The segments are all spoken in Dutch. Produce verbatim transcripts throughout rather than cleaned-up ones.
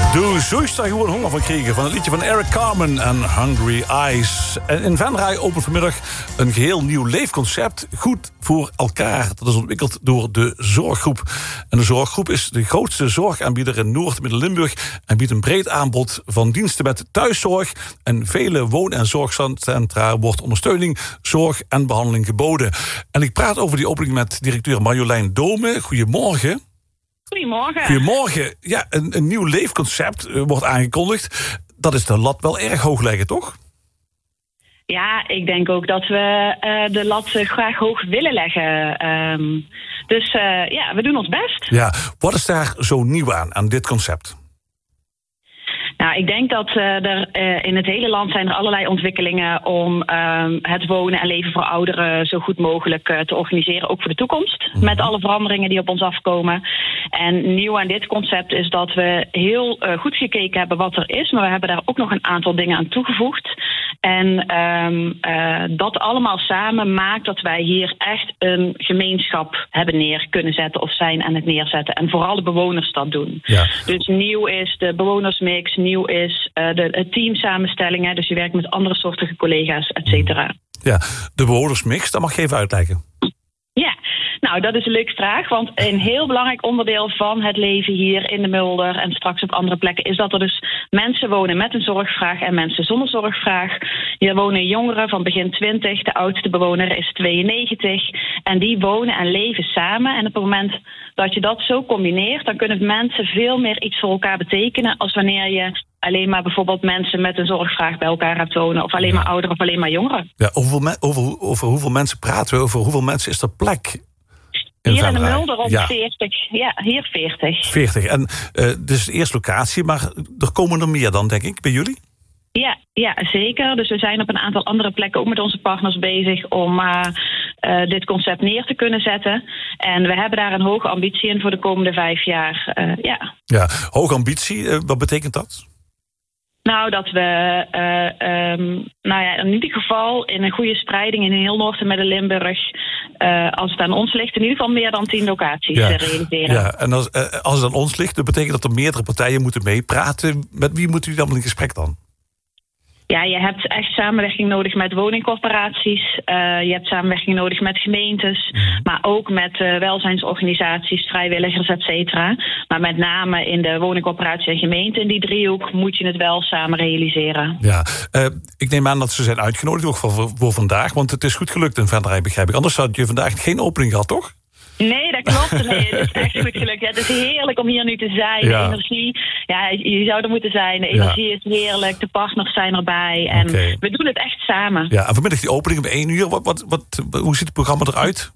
Du zult daar gewoon honger van kregen van het liedje van Eric Carmen en Hungry Eyes. En in Venray opent vanmiddag een geheel nieuw leefconcept, Goed voor elkaar. Dat is ontwikkeld door de Zorggroep. En de Zorggroep is de grootste zorgaanbieder in Noord- en Midden-Limburg en biedt een breed aanbod van diensten met thuiszorg. En vele woon- en zorgcentra wordt ondersteuning, zorg en behandeling geboden. En ik praat over die opening met directeur Marjolein Dome. Goedemorgen. Goedemorgen. Goedemorgen. Ja, een, een nieuw leefconcept uh, wordt aangekondigd. Dat is de lat wel erg hoog leggen, toch? Ja, ik denk ook dat we uh, de lat uh, graag hoog willen leggen. Um, dus uh, ja, we doen ons best. Ja, wat is daar zo nieuw aan, aan dit concept? Nou, ik denk dat uh, er uh, in het hele land zijn er allerlei ontwikkelingen om uh, het wonen en leven voor ouderen zo goed mogelijk uh, te organiseren, ook voor de toekomst. Mm-hmm. Met alle veranderingen die op ons afkomen. En nieuw aan dit concept is dat we heel uh, goed gekeken hebben wat er is, maar we hebben daar ook nog een aantal dingen aan toegevoegd. En um, uh, dat allemaal samen maakt dat wij hier echt een gemeenschap hebben neer kunnen zetten of zijn aan het neerzetten. En vooral de bewoners dat doen. Ja. Dus nieuw is de bewonersmix, nieuw is uh, de, de teamsamenstellingen. Dus je werkt met andere soortige collega's, et cetera. Ja, de bewonersmix, dat mag je even uitleggen. Ja, nou dat is een leuke vraag. Want een heel belangrijk onderdeel van het leven hier in de Mulder en straks op andere plekken is dat er dus mensen wonen met een zorgvraag en mensen zonder zorgvraag. Hier wonen jongeren van begin twintig, de oudste bewoner is tweeënnegentig. En die wonen en leven samen. En op het moment dat je dat zo combineert, dan kunnen mensen veel meer iets voor elkaar betekenen als wanneer je alleen maar bijvoorbeeld mensen met een zorgvraag bij elkaar hebt wonen. Of alleen maar ouderen of alleen maar jongeren. Ja, over, me- over, over hoeveel mensen praten we? Over hoeveel mensen is er plek? In hier Venray? in de Mulder op ja. veertig. Ja, hier veertig. veertig. En uh, dit is de eerste locatie, maar er komen er meer dan, denk ik, bij jullie? Ja, ja, zeker. Dus we zijn op een aantal andere plekken ook met onze partners bezig om uh, uh, dit concept neer te kunnen zetten. En we hebben daar een hoge ambitie in voor de komende vijf jaar. Uh, ja. ja, hoge ambitie, uh, wat betekent dat? Nou, dat we uh, um, nou ja, in ieder geval in een goede spreiding in heel Noord- en Midden-Limburg, uh, als het aan ons ligt, in ieder geval meer dan tien locaties ja. realiseren. Ja, en als, uh, als het aan ons ligt, dat betekent dat er meerdere partijen moeten meepraten. Met wie moeten jullie allemaal in gesprek dan? Ja, je hebt echt samenwerking nodig met woningcorporaties. Uh, je hebt samenwerking nodig met gemeentes. Mm. Maar ook met uh, welzijnsorganisaties, vrijwilligers, et cetera. Maar met name in de woningcorporatie en gemeente, in die driehoek, moet je het wel samen realiseren. Ja, uh, ik neem aan dat ze zijn uitgenodigd, ook voor, voor vandaag. Want het is goed gelukt in Venray, begrijp ik. Anders had je vandaag geen opening gehad, toch? Nee, dat klopt. Nee, het is echt goed gelukt. Ja, het is heerlijk om hier nu te zijn. Ja. De energie, ja, je zou er moeten zijn. De energie ja. is heerlijk. De partners zijn erbij. En okay. we doen het echt samen. Ja, en vanmiddag die opening om één uur. Wat, wat, wat, hoe ziet het programma eruit?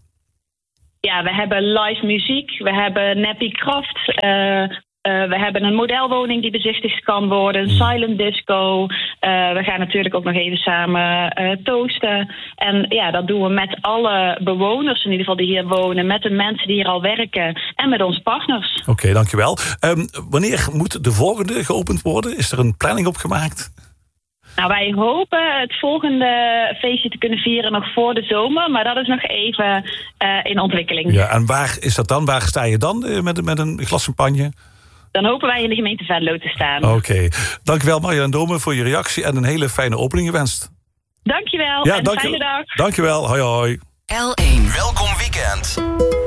Ja, we hebben live muziek. We hebben Nappy Kraft. Uh, Uh, we hebben een modelwoning die bezichtigd kan worden, een silent disco. Uh, we gaan natuurlijk ook nog even samen uh, toasten. En ja, dat doen we met alle bewoners in ieder geval die hier wonen, met de mensen die hier al werken en met onze partners. Oké, okay, dankjewel. Um, wanneer moet de volgende geopend worden? Is er een planning op gemaakt? Nou, wij hopen het volgende feestje te kunnen vieren nog voor de zomer, maar dat is nog even uh, in ontwikkeling. Ja, en waar is dat dan? Waar sta je dan uh, met, met een glas champagne? Dan hopen wij in de gemeente Venlo te staan. Oké. Okay. Dankjewel Marjolein Dome voor je reactie en een hele fijne opening gewenst. Dankjewel ja, en een fijne dag. Dankjewel. Hoi hoi. L één. Welkom weekend.